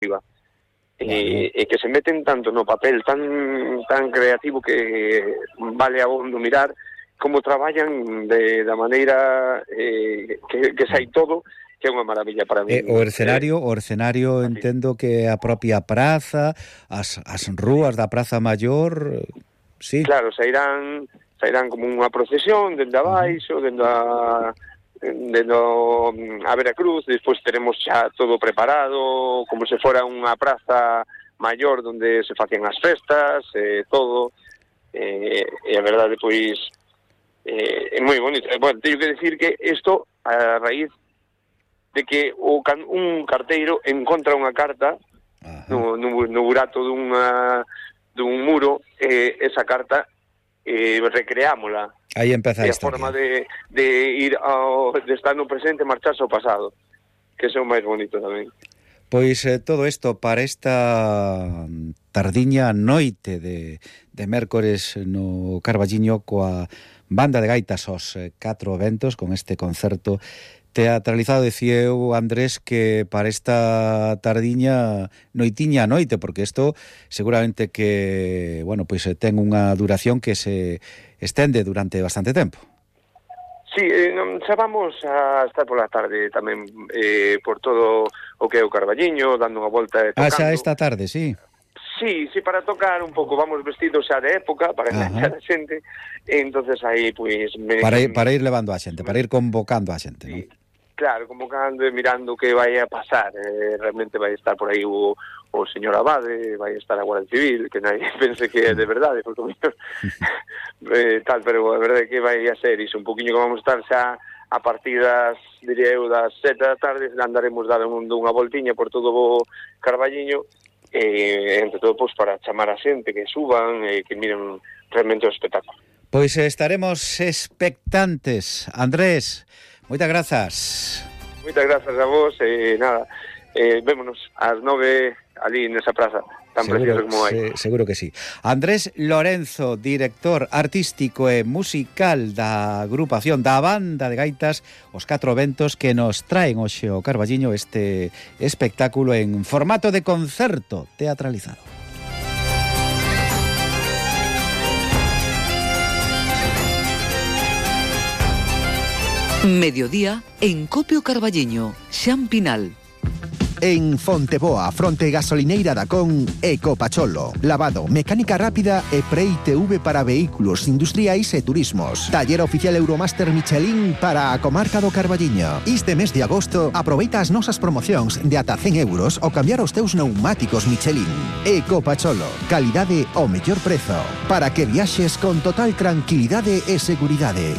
arriba. E que se meten tanto no papel tan creativo que vale abondo mirar como traballan da maneira que sai todo, que é unha maravilla para mí. O escenario entendo que a propia praza, as rúas da Praza Maior, sí. Claro, sairán como unha procesión dende abaixo, dende a Veracruz. Despois teremos xa todo preparado, como se fora unha praza maior onde se facían as festas, todo, e a verdade, pois, é moi bonito. Bueno, teño que decir que isto, a raíz de que un carteiro encontra unha carta no burato dun muro, esa carta recreámola. Aí empeza a historia. A forma de ir de estar no presente e marcharse ao pasado, que é o máis bonito tamén. Pois todo isto para esta tardiña noite de mércores no Carballiño coa banda de gaitas aos 4 ventos, con este concerto teatralizado. Decía eu, Andrés, que para esta tardiña noitiña noite, porque isto seguramente que, bueno, pois ten unha duración que se estende durante bastante tempo. Sí, xa vamos a estar pola tarde tamén por todo o que é o Carballiño, dando unha volta e tocando. Xa esta tarde, sí. Sí, para tocar un pouco, vamos vestidos xa de época, para enganchar a xente, e entonces aí, pois... Para ir levando a xente, para ir convocando a xente, sí, non? Claro, convocando e mirando que vai a pasar. Realmente vai estar por aí o señor Abade, vai estar a Guardia Civil, que nadie pense que é de verdade, porque tal, pero a verdade que vai a ser iso, un poquinho que vamos estar xa a partir diría eu, das 7 da tarde, andaremos dando unha voltiña por todo o Carballiño, entre todo, pois, para chamar a xente que suban e que miren realmente o espectáculo. Pois estaremos expectantes. Andrés, moitas grazas. Moitas grazas a vos, nada, vémonos ás 9 ali nesa praza tan preciosa como hai. Seguro que sí. Andrés Lorenzo, director artístico e musical da agrupación da banda de gaitas Os 4 Ventos, que nos traen hoxe ao Carballiño este espectáculo en formato de concerto teatralizado. Mediodía en Copio Carballiño, Xan Pinal. En Fonteboa, fronte gasolineira da Con, Ecopacholo. Lavado, mecánica rápida e pre-ITV para vehículos industriais e turismos. Taller oficial Euromaster Michelin para a comarca do Carballiño. Este mes de agosto, aproveita as nosas promocións de ata 100 euros ao cambiar os teus pneumáticos Michelin. Ecopacholo, calidade ao mellor prezo, para que viaxes con total tranquilidade e seguridade.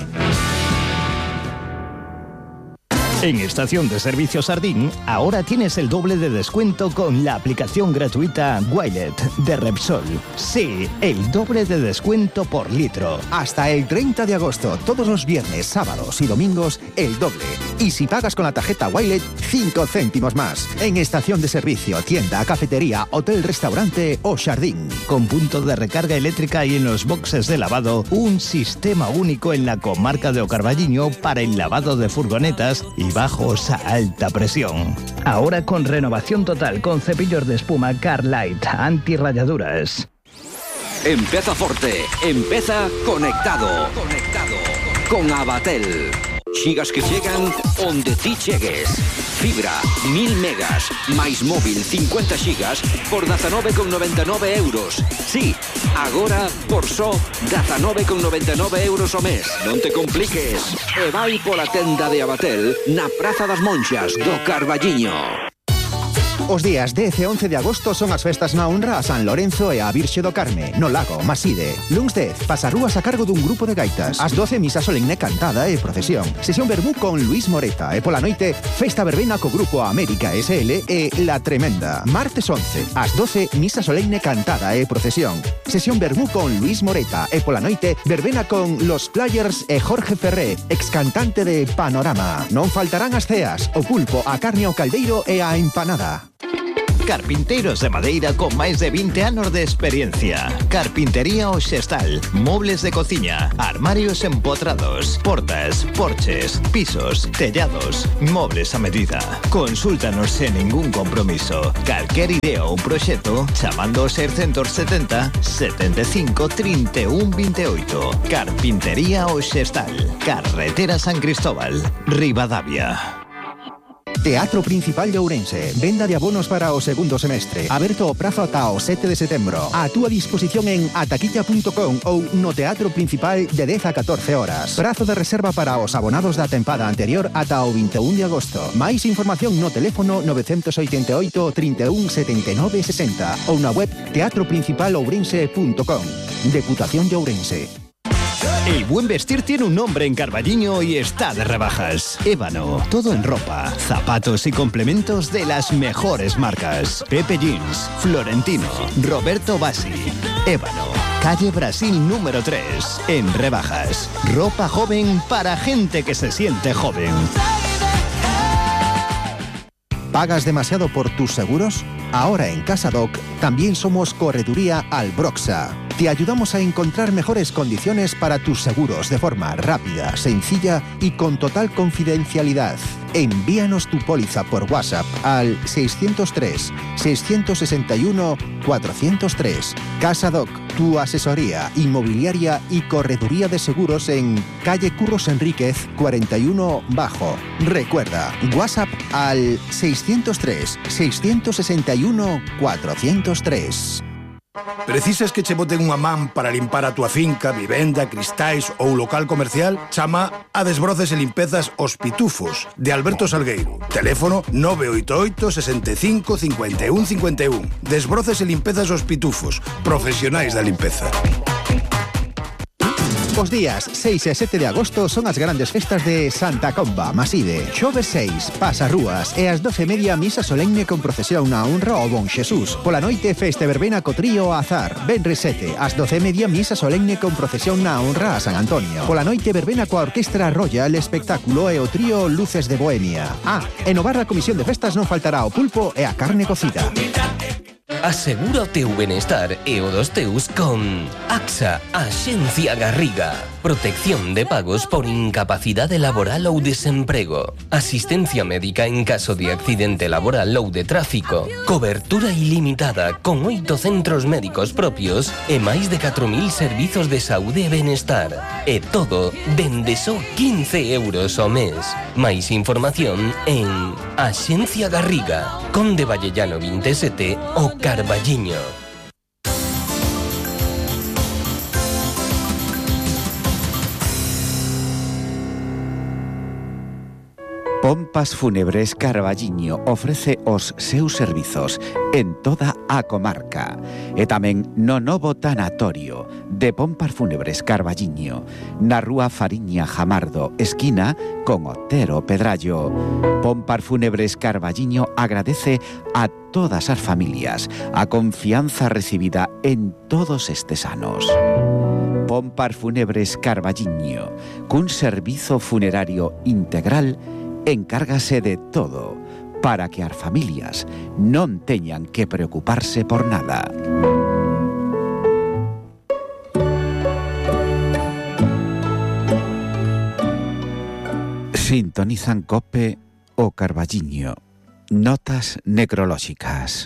En Estación de Servicio Sardín, ahora tienes el doble de descuento con la aplicación gratuita Wilet de Repsol. Sí, el doble de descuento por litro. Hasta el 30 de agosto, todos los viernes, sábados y domingos, el doble. Y si pagas con la tarjeta Wilet, 5 céntimos más. En Estación de Servicio, tienda, cafetería, hotel, restaurante o jardín. Con punto de recarga eléctrica y en los boxes de lavado, un sistema único en la comarca de O Carballiño para el lavado de furgonetas y bajos a alta presión. Ahora con renovación total con cepillos de espuma Carlight antirrayaduras. Empeza forte, empeza conectado. Con Abatel. Xigas que chegan onde ti chegues. Fibra, 1000 megas, máis móvil 50 xigas por 19,99 euros. Sí, agora por só 19,99 euros ao mes. Non te compliques. E vai pola tenda de Abatel na Praza das Monxas do Carballiño. Os días 10 e 11 de agosto son as festas na honra a San Lorenzo e a Virxe do Carme, no Lago Maside. Luns 10, pasarrúas a cargo dun grupo de gaitas. Ás 12, misa solemne cantada e procesión. Sesión verbú con Luis Moreta. E pola noite, festa verbena co grupo América SL e La Tremenda. Martes 11, ás 12, misa solemne cantada e procesión. Sesión verbú con Luis Moreta. E pola noite, verbena con Los Players e Jorge Ferré, excantante de Panorama. Non faltarán as ceas, o pulpo, a carne ao caldeiro e a empanada. Carpinteiros de madeira con máis de 20 anos de experiencia. Carpintería Oxestal. Mobles de cociña, armarios empotrados, portas, porches, pisos, tellados, mobles a medida. Consúltanos sen ningún compromiso. Calquer idea ou proxecto chamando ao 670 75 31 28. Carpintería Oxestal. Carretera San Cristóbal, Ribadavia. Teatro Principal de Ourense. Venda de abonos para o segundo semestre. Aberto o prazo ata o 7 de setembro. A túa disposición en ataquilla.com ou no Teatro Principal de 10 a 14 horas. Prazo de reserva para os abonados da tempada anterior ata o 21 de agosto. Máis información no teléfono 988 31 79 60 ou na web teatroprincipalourense.com. Deputación de Ourense. El buen vestir tiene un nombre en Carballiño y está de rebajas. Ébano, todo en ropa, zapatos y complementos de las mejores marcas. Pepe Jeans, Florentino, Roberto Bassi. Ébano, calle Brasil número 3, en rebajas. Ropa joven para gente que se siente joven. ¿Pagas demasiado por tus seguros? Ahora en CasaDoc también somos Correduría Albroxa. Te ayudamos a encontrar mejores condiciones para tus seguros de forma rápida, sencilla y con total confidencialidad. Envíanos tu póliza por WhatsApp al 603-661-403. CasaDoc, tu asesoría inmobiliaria y correduría de seguros en calle Curros Enríquez 41 Bajo. Recuerda, WhatsApp al 603-661-403. Precisas que che boten unha man para limpar a túa finca, vivenda, cristais ou local comercial? Chama a Desbroces e Limpezas Os Pitufos, de Alberto Salgueiro. Teléfono 988 65 51 51. Desbroces e Limpezas Os Pitufos, profesionais da limpeza. Os días 6 e 7 de agosto son as grandes festas de Santa Comba, Maside. Xoves 6, pasarrúas e ás 12:30 misa solemne con procesión na honra ao Bon Xesús. Pola noite, festa verbena co trío Azar. Venres 7, ás 12:30 misa solemne con procesión na honra a San Antonio. Pola noite, verbena coa Orquestra Royal, espectáculo e o trío Luces de Bohemia. E no bar da Comisión de Festas non faltará o pulpo e a carne cocida. Asegura o teu benestar e o dos teus con AXA, Axencia Garriga. Protección de pagos por incapacidade laboral ou desemprego. Asistencia médica en caso de accidente laboral ou de tráfico. Cobertura ilimitada con 8 centros médicos propios e máis de 4.000 servizos de saúde e benestar. E todo dende só 15 euros ao mes. Máis información en Axencia Garriga, Conde Vallellano 27 o Carballiño. Pompas Fúnebres Carballiño ofrece os seus servizos en toda a comarca e tamén no novo tanatorio de Pompas Fúnebres Carballiño na rúa Fariña Jamardo, esquina con Otero Pedrallo. Pompas Fúnebres Carballiño agradece a todas as familias a confianza recibida en todos estes anos. Pompas Fúnebres Carballiño, cun servizo funerario integral, encárgase de todo para que as familias non teñan que preocuparse por nada. Sintonizan COPE o Carballiño. Notas necrolóxicas.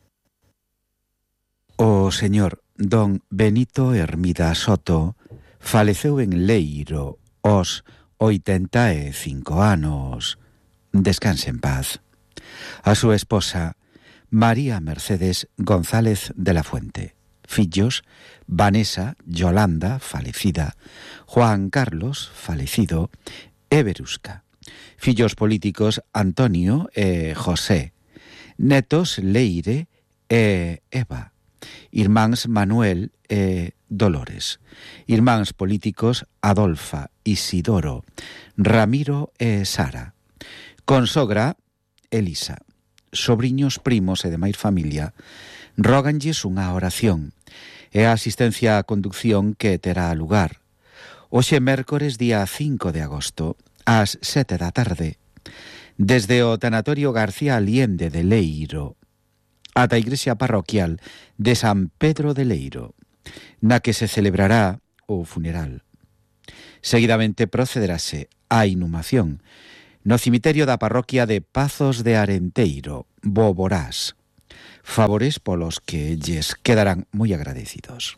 O señor don Benito Hermida Soto faleceu en Leiro aos 85 anos. Descanse en paz. A súa esposa, María Mercedes González de la Fuente. Fillos, Vanessa Yolanda, falecida, Juan Carlos, falecido, e Berusca. Fillos políticos, Antonio e José. Netos, Leire e Eva. Irmáns, Manuel e Dolores. Irmáns políticos, Adolfa, Isidoro, Ramiro e Sara. Consogra, Elisa. Sobriños, primos e demais familia róganlles unha oración e a asistencia á conducción que terá lugar hoxe mércores día 5 de agosto ás 7 da tarde desde o tanatorio García Aliende de Leiro. ata a igrexa parroquial de San Pedro de Leiro, na que se celebrará o funeral. Seguidamente procederase á inhumación no cemiterio da parroquia de Pazos de Arenteiro, Boborás, favores polos que lles quedarán moi agradecidos.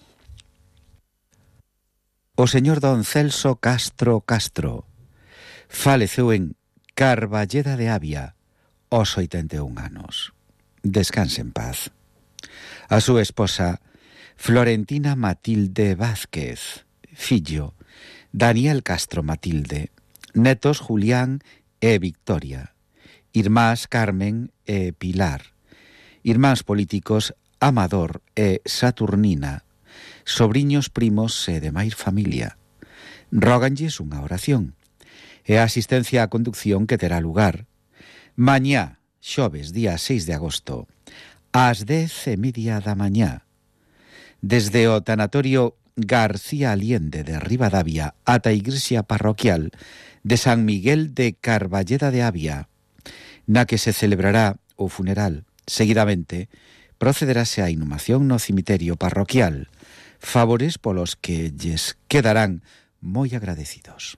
O señor don Celso Castro faleceu en Carballeda de Avia aos 81 anos. Descanse en paz. A súa esposa, Florentina Matilde Vázquez, fillo, Daniel Castro Matilde, netos Julián e Victoria, irmás Carmen e Pilar, irmáns políticos Amador e Saturnina, sobriños, primos e demais familia. Róganlles unha oración e a asistencia á conducción que terá lugar mañá, xoves, día 6 de agosto, ás 10:30 da mañá, desde o tanatorio García Aliende de Ribadavia ata a igrexa parroquial de San Miguel de Carballeda de Avia, na que se celebrará o funeral. Seguidamente, procederase á inhumación no cemiterio parroquial, favores polos que lles quedarán moi agradecidos.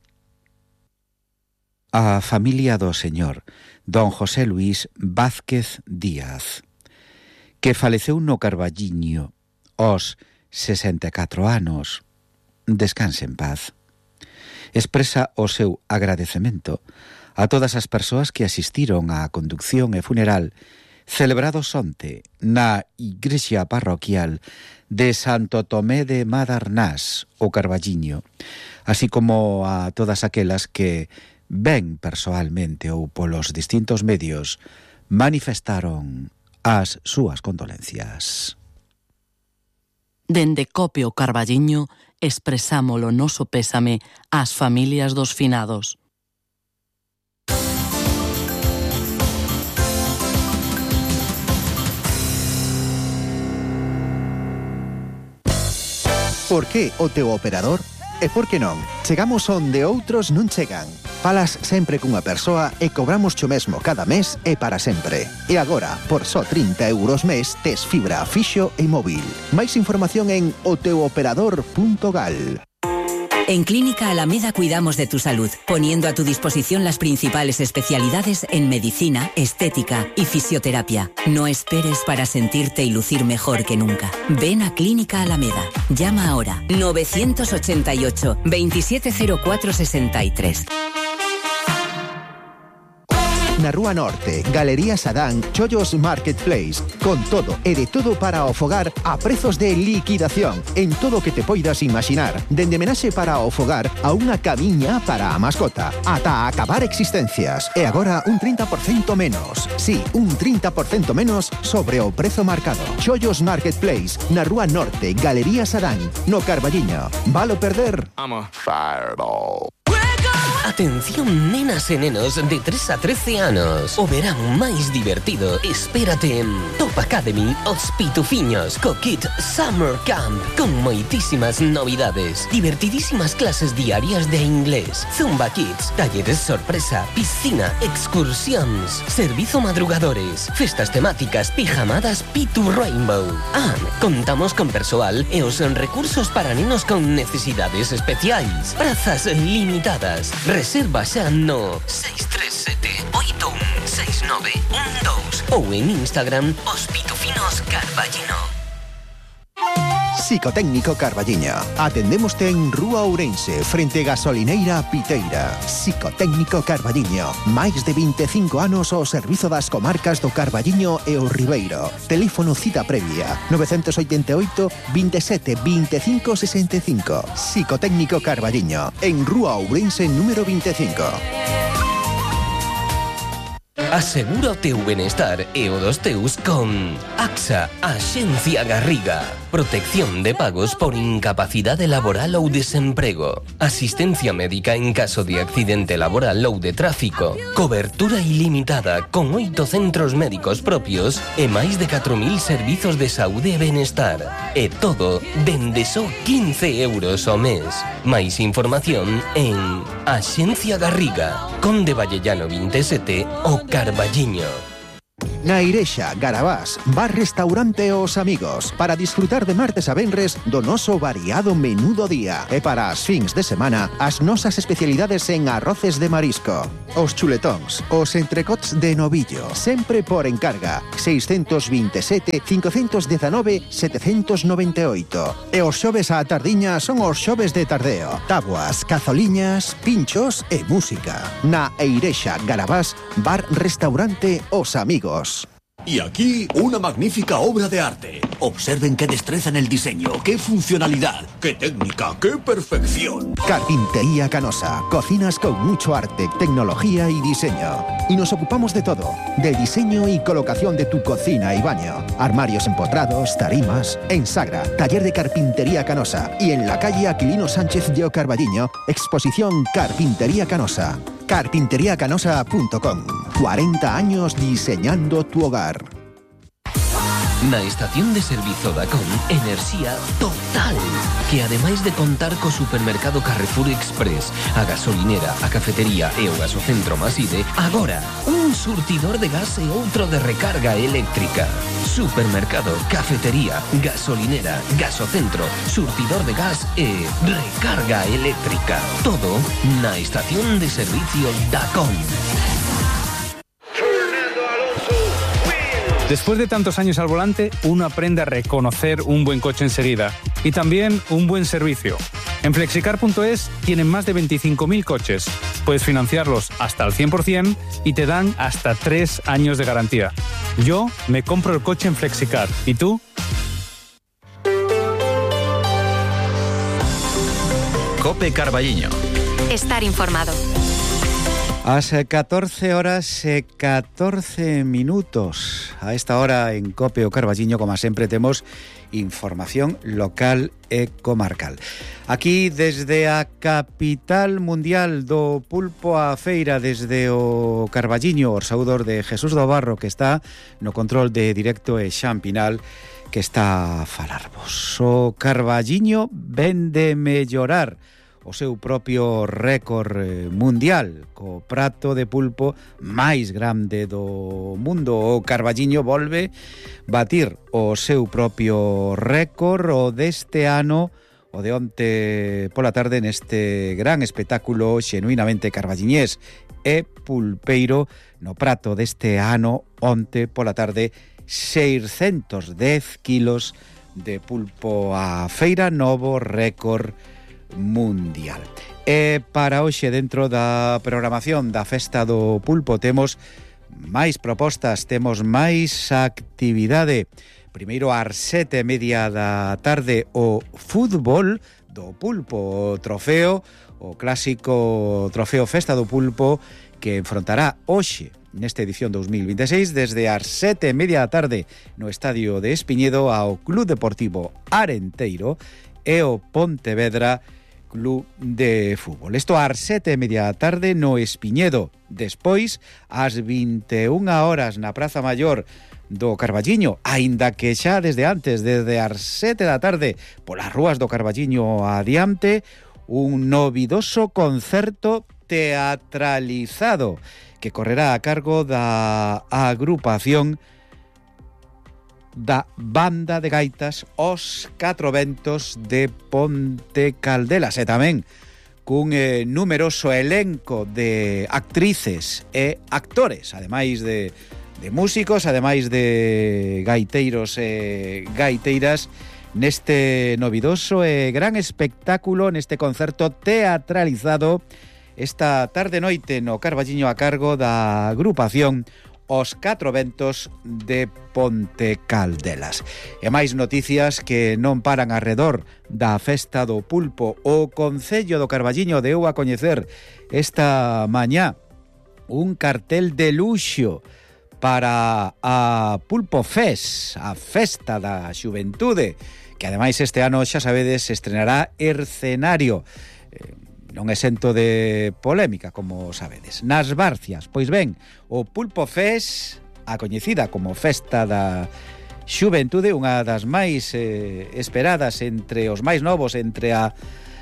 A familia do señor don José Luís Vázquez Díaz, que faleceu no Carballiño aos 64 anos, descanse en paz. Expresa o seu agradecemento a todas as persoas que asistiron á conducción e funeral celebrados onte na igrexa parroquial de Santo Tomé de Madarnás, o Carballiño, así como a todas aquelas que ben persoalmente ou polos distintos medios manifestaron as súas condolencias. Dende Copio Carballiño expresamos o noso pésame ás familias dos finados. Por que o teu operador? E por que non? Chegamos onde outros non chegan. Falas sempre cunha persoa e cobramos xo mesmo cada mes e para sempre. E agora, por só 30 euros mes, tes fibra fixo e móvil. Máis información en oteuoperador.gal. En Clínica Alameda cuidamos de tu salud, poniendo a tu disposición las principales especialidades en medicina, estética y fisioterapia. No esperes para sentirte y lucir mejor que nunca. Ven a Clínica Alameda. Llama ahora 988 270463. Na Rúa Norte, Galería Sadán, Chollos Marketplace, con todo e de todo para o fogar a prezos de liquidación en todo o que te poidas imaginar, dende menaxe para o fogar a unha camiña para a mascota, ata acabar existencias. E agora un 30% menos. Sí, un 30% menos sobre o prezo marcado. Chollos Marketplace, na Rúa Norte, Galería Sadán, no Carballiño. Valo perder? I'm a fireball. Atención, nenas e nenos de 3 a 13 anos. O verán máis divertido espérate en Top Academy Os Pitufiños co kit Summer Camp, con moitísimas novidades, divertidísimas clases diarias de inglés, Zumba Kids, talleres sorpresa, piscina, excursións, servizo madrugadores, festas temáticas, pijamadas Pitu Rainbow. Contamos con persoal e os recursos para nenos con necesidades especiais. Prazas limitadas. Reserva xa no 637-816912 ou en Instagram Os Pitufinos Carballiño. Psicotécnico Carballiño. Atendémoste en Rúa Ourense, frente Gasolineira Piteira. Psicotécnico Carballiño. Máis de 25 anos ao servizo das comarcas do Carballiño e o Ribeiro. Teléfono cita previa 988 27 25 65. Psicotécnico Carballiño. En Rúa Ourense número 25. Asegura o teu benestar e o dos teus con AXA, Axencia Garriga. Protección de pagos por incapacidade laboral ou desemprego. Asistencia médica en caso de accidente laboral ou de tráfico. Cobertura ilimitada con 8 centros médicos propios e máis de 4.000 servizos de saúde e benestar. E todo dende só 15 euros ao mes. Máis información en Axencia Garriga, Conde Vallellano 27 o Carballiño. Na Irexa, Garabás, bar restaurante Os Amigos, para disfrutar de martes a venres do noso variado menú do día. E para as fins de semana, as nosas especialidades en arroces de marisco, os chuletóns, os entrecots de novillo, sempre por encarga, 627 519 798. E os xoves á tardiña son os xoves de tardeo, tabuas, cazoliñas, pinchos e música. Na Irexa, Garabás, bar restaurante Os Amigos. Y aquí, una magnífica obra de arte. Observen qué destreza en el diseño, qué funcionalidad, qué técnica, qué perfección. Carpintería Canosa. Cocinas con mucho arte, tecnología y diseño. Y nos ocupamos de todo. Del diseño y colocación de tu cocina y baño. Armarios empotrados, tarimas. En Sagra, taller de Carpintería Canosa. Y en la calle Aquilino Sánchez de Ocarballiño, exposición Carpintería Canosa. Carpinteriacanosa.com. 40 años diseñando tu hogar. Na estación de servizo Dacón, enerxía total, que ademais de contar co supermercado Carrefour Express, a gasolinera, a cafetería e o gasocentro Maside, agora un surtidor de gas e outro de recarga eléctrica. Supermercado, cafetería, gasolinera, gasocentro, surtidor de gas e recarga eléctrica. Todo na estación de servicio Dacón. Después de tantos años al volante, uno aprende a reconocer un buen coche enseguida y también un buen servicio. En Flexicar.es tienen más de 25.000 coches. Puedes financiarlos hasta el 100% y te dan hasta 3 años de garantía. Yo me compro el coche en Flexicar. ¿Y tú? COPE Carballiño. Estar informado. As 14 horas e 14 minutos. A esta hora en COPE o Carballiño, como sempre, temos información local e comarcal. Aquí, desde a capital mundial do pulpo á feira, desde o Carballiño, o saúdor de Jesús do Barro, que está no control de directo, e Xan Pinal, que está a falarvos. O Carballiño ven de mellorar o seu propio récord mundial, co prato de pulpo máis grande do mundo. O Carballiño volve batir o seu propio récord, o deste ano, o de onte pola tarde, neste gran espectáculo xenuinamente carballiñés e pulpeiro, no prato deste ano, onte pola tarde, 610 kilos de pulpo á feira, novo récord mundial. E para hoxe, dentro da programación da Festa do Pulpo, temos máis propostas, temos máis actividade. Primeiro, ás 7:30 da tarde, o fútbol do pulpo, o trofeo, o clásico trofeo Festa do Pulpo, que enfrontará hoxe, nesta edición 2026, desde as 7:30 da tarde no Estadio de Espiñedo, ao Club Deportivo Arenteiro e o Pontevedra Club de Fútbol. Isto ás 7:30 da tarde no Espiñedo. Despois, ás 21 horas na Praza Maior do Carballiño, aínda que xa desde antes, desde as 7 da tarde, polas rúas do Carballiño adiante, un novidoso concerto teatralizado que correrá a cargo da agrupación da Banda de Gaitas Os Catro Ventos de Ponte Caldelas, e tamén cun numeroso elenco de actrices e actores, ademais de músicos, ademais de gaiteiros e gaiteiras, neste novidoso e gran espectáculo, neste concerto teatralizado esta tarde-noite no Carballiño, a cargo da agrupación Os Catro Ventos de Ponte Caldelas. E máis noticias que non paran arredor da Festa do Pulpo. O Concello do Carballiño deu a coñecer esta mañá un cartel de luxo para a Pulpo Fest, a Festa da Xuventude, que ademais este ano, xa sabedes, estrenará escenario, non exento de polémica, como sabedes. Nas Barcias, pois ben, o Pulpo Fest, a coñecida como Festa da Xuventude, unha das máis esperadas entre os máis novos, entre a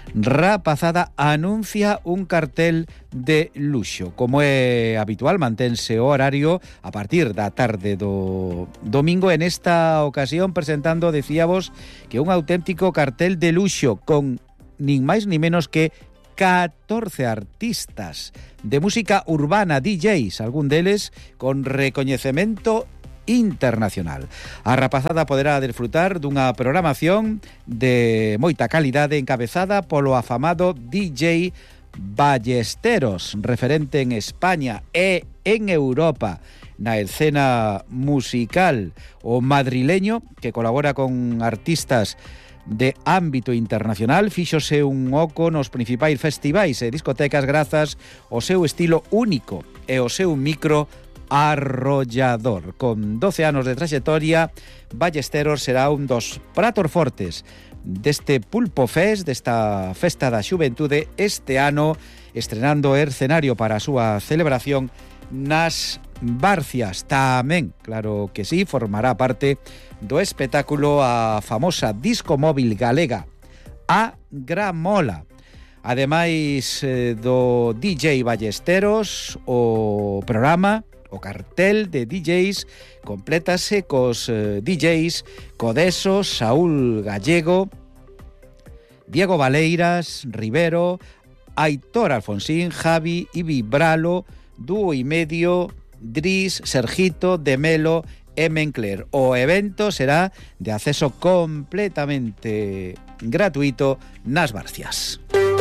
Rapazada anuncia un cartel de luxo. Como é habitual, mantense o horario a partir da tarde do domingo. En esta ocasión presentando, decíamos, que un auténtico cartel de luxo con nin máis ni menos que 14 artistas de música urbana, DJs, algún deles con recoñecemento internacional. A rapazada poderá disfrutar dunha programación de moita calidade encabezada polo afamado DJ Ballesteros, referente en España e en Europa na escena musical, o madrileño que colabora con artistas de ámbito internacional. Fíxose un oco nos principais festivais e discotecas grazas ao seu estilo único e ao seu micro arrollador. Con 12 anos de trayectoria, Ballesteros será un dos pratos fortes deste Pulpo Fest, desta festa da xuventude, este ano estrenando o escenario para a súa celebración nas Barcias. Tamén, claro que sí, formará parte do espectáculo a famosa disco móvil galega A Gramola. Ademais do DJ Ballesteros, o programa, o cartel de DJs complétase cos DJs Codeso, Saúl Gallego, Diego Valeiras, Rivero, Aitor Alfonsín, Javi, Ibi Bralo, Dúo y Medio, Dris, Sergito, Demelo e Mencler. O evento será de acceso completamente gratuito nas Barcias.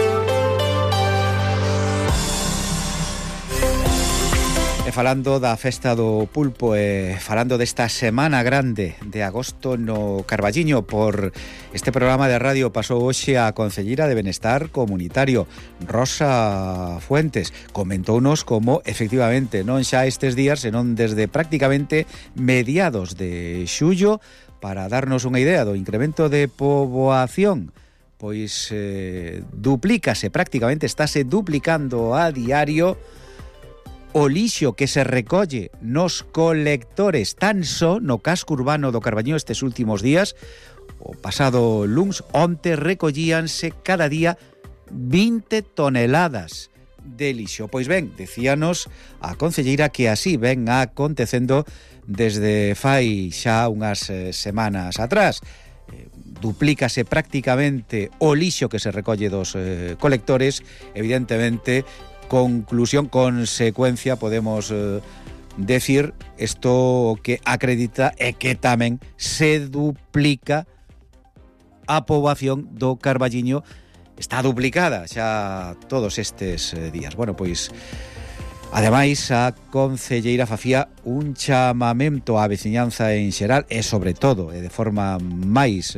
E falando da festa do pulpo e falando desta semana grande de agosto no Carballiño, por este programa de radio pasou hoxe a concelleira de Benestar Comunitario, Rosa Fuentes. Comentounos como efectivamente non xa estes días, senón desde prácticamente mediados de xullo, para darnos unha idea do incremento de poboación, pois duplícase, prácticamente estáse duplicando a diario o lixo que se recolle nos colectores tan só no casco urbano do Carballiño estes últimos días. O pasado luns, onte, recollíanse cada día 20 toneladas de lixo. Pois ben, decíanos a concelleira que así ven acontecendo desde fai xa unhas semanas atrás. Duplícase prácticamente o lixo que se recolle dos colectores. Evidentemente, conclusión, consecuencia, podemos decir isto que acredita é que tamén se duplica a poboación do Carballiño. Está duplicada xa todos estes días. Bueno, pois ademais a concelleira facía un chamamento á veciñanza en xeral e sobre todo e de forma máis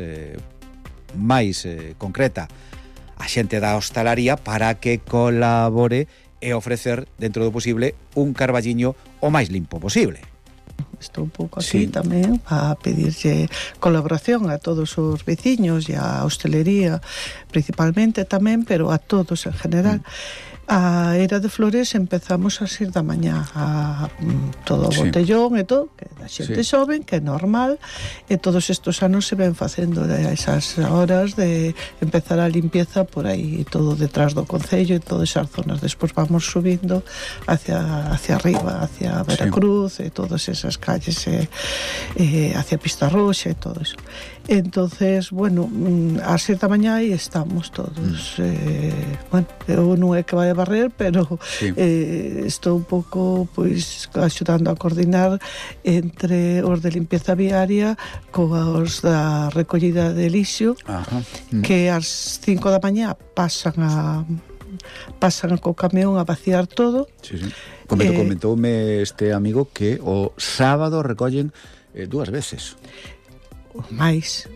concreta a xente da hostalaría para que colabore e ofrecer, dentro do posible, un Carballiño o máis limpo posible. Estou un pouco aquí tamén a pedirlle colaboración a todos os veciños e a hostelería principalmente tamén, pero a todos en general. A Era de Flores empezamos a 6 da mañá, a todo o botellón e todo, que a xente xoven, que é normal, e todos estes anos se ven facendo a esas horas de empezar a limpieza por aí, todo detrás do concello e todas esas zonas. Despois vamos subindo hacia arriba, hacia Veracruz e todas esas calles hacia Pista Roxa e todo eso. Entonces, bueno, a 6 da mañá aí estamos todos. Bueno, eu non é que vai a barrer, pero estou un pouco pois axudando a coordinar entre os de limpieza viaria cos da recollida de lixo, que ás 5 da mañá pasan co camión a vaciar todo. Comentoume este amigo que o sábado recollen 2 veces. máis.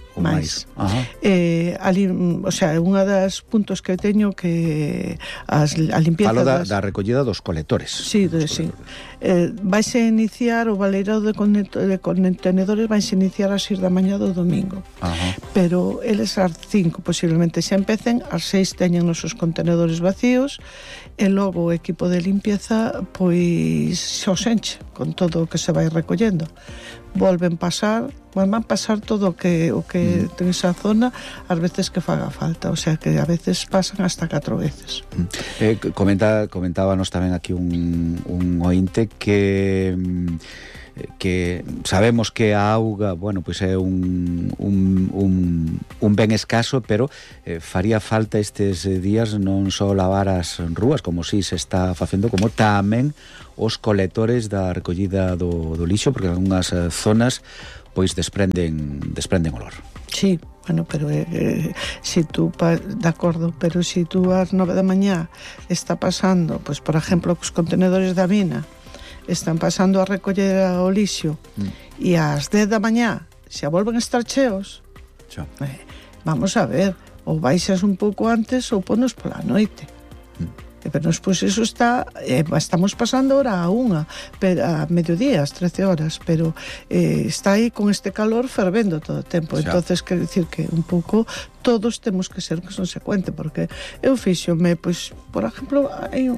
O sea, unha das puntos que teño que a limpieza da recollida dos colectores. Sí, vaise iniciar o baleirado de contenedores, vaise iniciar ás 6 da mañá do domingo. Pero eles ás 5 posiblemente xa empecen, ás 6 teñen os seus contenedores vacíos e logo o equipo de limpieza pois xa os enche con todo o que se vai recollendo. Volven pasar van pasar todo o que ten esa zona as veces que faga falta, o sea que a veces pasan hasta 4 veces. Comentábanos tamén aquí un ointe que sabemos que a auga, bueno, pois é un ben escaso, pero faría falta estes días non só lavar as rúas, como si se está facendo, como tamén os colectores da recollida do lixo, porque en algunhas zonas pois desprenden olor. Sí, bueno, pero si tú, de acordo, pero si tú ás 9 da mañá está pasando, pois por exemplo, os contenedores da mina están pasando a recoller o lixo e ás 10 da mañá xa volven a estar cheos, vamos a ver, ou baixas un pouco antes ou ponos pola noite. Pero despois eso estamos pasando ahora a 1, a mediodía, ás 13 horas, pero está aí con este calor fervendo todo o tempo. Entonces, quer dicir que un pouco todos temos que ser consecuentes, porque eu fíxome, pois, por exemplo, hai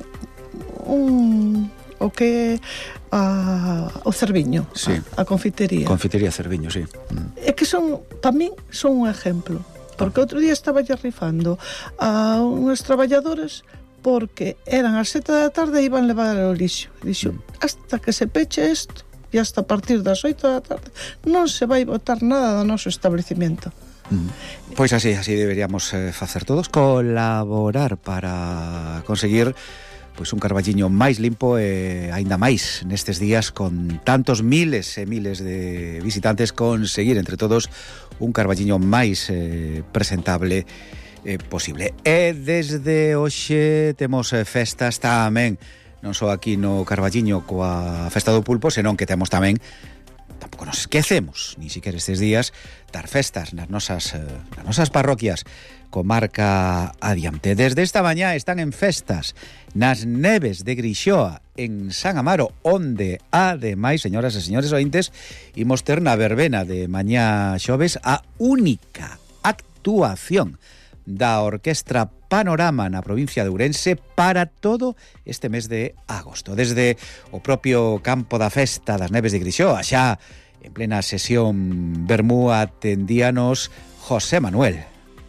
o que o Cerviño, a confitería. Confitería Cerviño, sí. É que para min son un exemplo, porque outro día estaba lle rifando a unhas traballadoras porque eran as 7 da tarde e iban levar o lixo. Dixo, hasta que se peche isto e hasta a partir das 8 da tarde non se vai botar nada do noso establecimiento. Pois así deberíamos facer todos, colaborar para conseguir pois un Carballiño máis limpo e aínda máis nestes días con tantos miles e miles de visitantes, conseguir entre todos un Carballiño máis presentable posible. E desde hoxe temos festas tamén, non só aquí no Carballiño coa festa do pulpo, senón que temos tamén, tampouco nos esquecemos, ni siquiera estes días, dar festas nas nosas parroquias, comarca adiante. Desde esta mañá están en festas nas Neves de Grixoa, en San Amaro, onde, ademais, señoras e señores ointes, imos ter na verbena de mañá xoves a única actuación da Orquestra Panorama na provincia de Ourense para todo este mes de agosto. Desde o propio campo da festa das Neves de Grixoa, xa en plena sesión vermú, atendíanos José Manuel.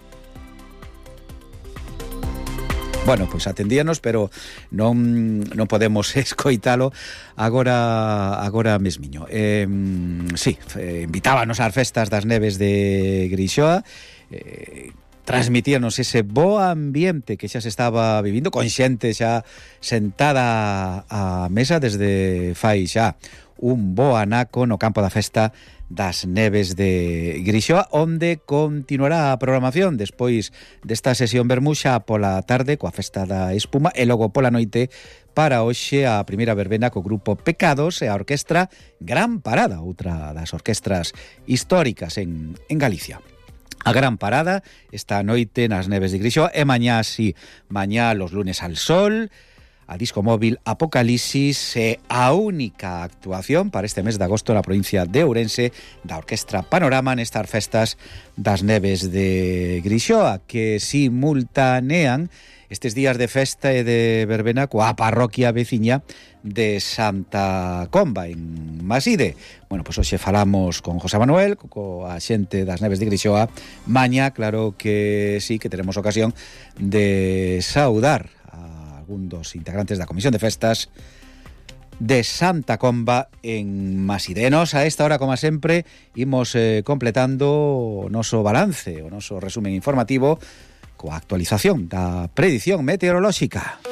Bueno, pois atendíanos, pero non podemos escoitalo agora mesmiño. Invitábanos ás festas das Neves de Grixoa, transmitíanos ese bo ambiente que xa se estaba vivindo, con xente xa sentada á mesa desde fai xa un bo anaco no campo da festa das Neves de Grixoa, onde continuará a programación despois desta sesión vermuxa pola tarde coa festa da espuma e logo pola noite para hoxe a primeira verbena co grupo Pecados e a orquestra Gran Parada, outra das orquestras históricas en Galicia. A Gran Parada esta noite nas Neves de Grixoa e mañá los lunes al sol, a disco móvil Apocalipsis e a única actuación para este mes de agosto na provincia de Ourense da Orquestra Panorama nestas festas das Neves de Grixoa, que simultanean estes días de festa e de verbena coa parroquia veciña de Santa Comba, en Maside. Bueno, pois hoxe falamos con José Manuel, coa xente das Neves de Grixoa. Mañá, claro que sí, que teremos ocasión de saudar a algún dos integrantes da Comisión de Festas de Santa Comba en Maside. Nos, a esta hora, como sempre, imos completando o noso balance, o noso resumen informativo coa actualización da predición meteorolóxica.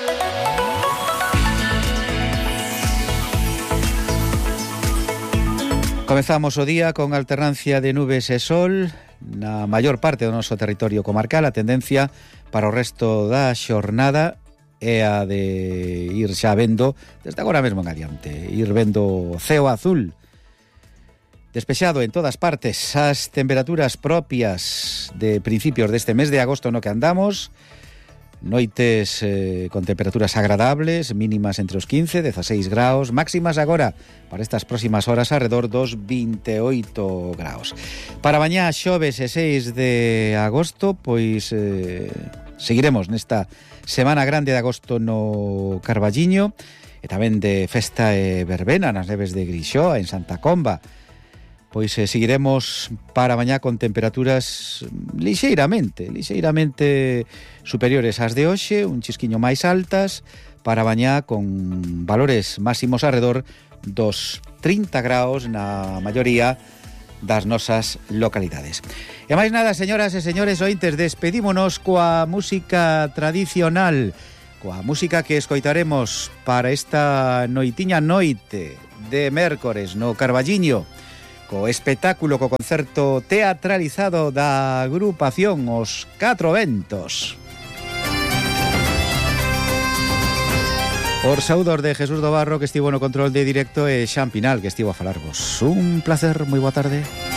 Comezamos o día con alternancia de nubes e sol na maior parte do noso territorio comarcal. A tendencia para o resto da xornada é a de ir xa vendo, desde agora mesmo en adiante, ir vendo ceo azul despexado en todas partes. As temperaturas propias de principios deste mes de agosto no que andamos, noites con temperaturas agradables, mínimas entre os 15 e 16 graus, máximas agora para estas próximas horas alrededor dos 28 graus. Para mañá xoves e 6 de agosto, pois seguiremos nesta semana grande de agosto no Carballiño e tamén de festa e verbena nas Neves de Grixoa en Santa Comba. Pois seguiremos para mañá con temperaturas lixeiramente superiores ás de hoxe, un chisquiño máis altas, para mañá con valores máximos alrededor dos 30 graus na maioría das nosas localidades. E máis nada, señoras e señores ointes, despedímonos coa música tradicional, coa música que escoitaremos para esta noitiña noite de mércores no Carballiño, co espectáculo, co concerto teatralizado da agrupación Os Catro Ventos. Os saúdos de Jesús do Barro, que estivo no control de directo, e Xan Pinal, que estivo a falarvos. Un placer, moi boa tarde.